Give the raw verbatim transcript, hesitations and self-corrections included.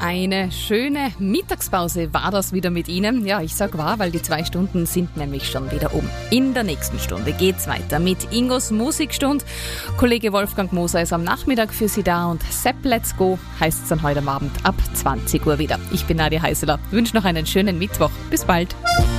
Eine schöne Mittagspause war das wieder mit Ihnen. Ja, ich sag wahr, weil die zwei Stunden sind nämlich schon wieder um. In der nächsten Stunde geht's weiter mit Ingos Musikstund. Kollege Wolfgang Moser ist am Nachmittag für Sie da und Sepp Let's Go heißt es dann heute Abend ab zwanzig Uhr wieder. Ich bin Nadia Heißeler, wünsche noch einen schönen Mittwoch. Bis bald.